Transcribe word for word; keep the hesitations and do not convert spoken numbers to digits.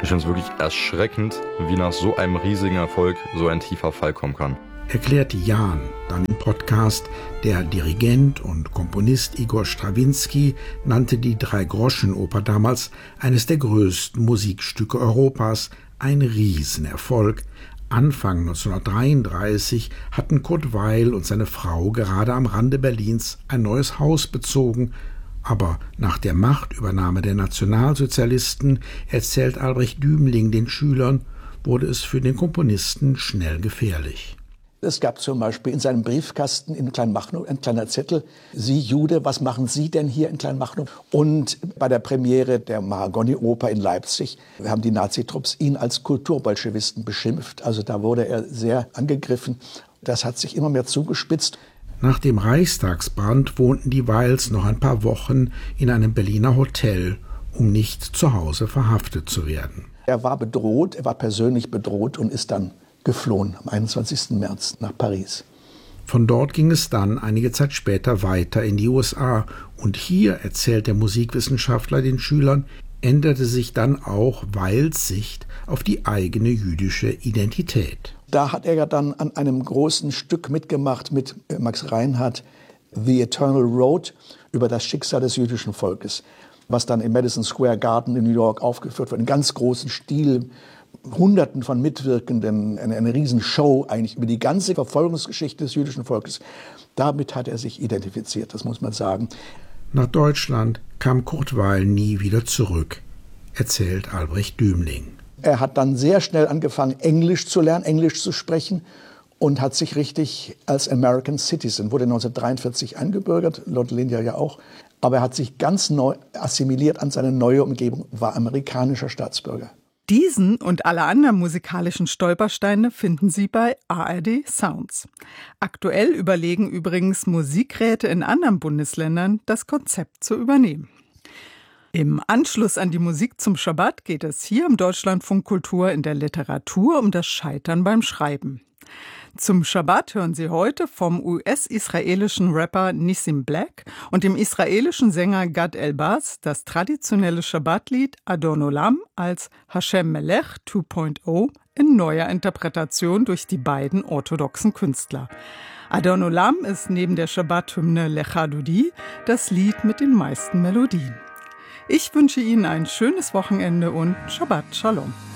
Ich finde es wirklich erschreckend, wie nach so einem riesigen Erfolg so ein tiefer Fall kommen kann. Erklärte Jahn dann im Podcast. Der Dirigent und Komponist Igor Strawinski nannte die Drei-Groschen-Oper damals eines der größten Musikstücke Europas, ein Riesenerfolg. Anfang neunzehnhundertdreiunddreißig hatten Kurt Weill und seine Frau gerade am Rande Berlins ein neues Haus bezogen. Aber nach der Machtübernahme der Nationalsozialisten, erzählt Albrecht Dümling den Schülern, wurde es für den Komponisten schnell gefährlich. Es gab zum Beispiel in seinem Briefkasten in Kleinmachnow ein kleiner Zettel: Sie Jude, was machen Sie denn hier in Kleinmachnow? Und bei der Premiere der Mahagoni-Oper in Leipzig haben die Nazitrupps ihn als Kulturbolschewisten beschimpft. Also da wurde er sehr angegriffen. Das hat sich immer mehr zugespitzt. Nach dem Reichstagsbrand wohnten die Weils noch ein paar Wochen in einem Berliner Hotel, um nicht zu Hause verhaftet zu werden. Er war bedroht, er war persönlich bedroht und ist dann geflohen am einundzwanzigsten März nach Paris. Von dort ging es dann einige Zeit später weiter in die U S A. Und hier, erzählt der Musikwissenschaftler den Schülern, änderte sich dann auch Weils Sicht auf die eigene jüdische Identität. Da hat er ja dann an einem großen Stück mitgemacht mit Max Reinhardt, The Eternal Road, über das Schicksal des jüdischen Volkes, was dann im Madison Square Garden in New York aufgeführt wird, in ganz großen Stil, Hunderten von Mitwirkenden, eine, eine Riesenshow eigentlich über die ganze Verfolgungsgeschichte des jüdischen Volkes. Damit hat er sich identifiziert, das muss man sagen. Nach Deutschland kam Kurt Weill nie wieder zurück, erzählt Albrecht Dümling. Er hat dann sehr schnell angefangen, Englisch zu lernen, Englisch zu sprechen und hat sich richtig als American Citizen, wurde neunzehnhundertdreiundvierzig eingebürgert, Lord Lindner ja auch, aber er hat sich ganz neu assimiliert an seine neue Umgebung, war amerikanischer Staatsbürger. Diesen und alle anderen musikalischen Stolpersteine finden Sie bei A R D Sounds. Aktuell überlegen übrigens Musikräte in anderen Bundesländern, das Konzept zu übernehmen. Im Anschluss an die Musik zum Schabbat geht es hier im Deutschlandfunk Kultur in der Literatur um das Scheitern beim Schreiben. Zum Schabbat hören Sie heute vom U S-israelischen Rapper Nissim Black und dem israelischen Sänger Gad Elbaz das traditionelle Schabbatlied Adon Olam als Hashem Melech zwei Punkt null in neuer Interpretation durch die beiden orthodoxen Künstler. Adon Olam ist neben der Schabbat-Hymne Lecha Dodi das Lied mit den meisten Melodien. Ich wünsche Ihnen ein schönes Wochenende und Shabbat Shalom.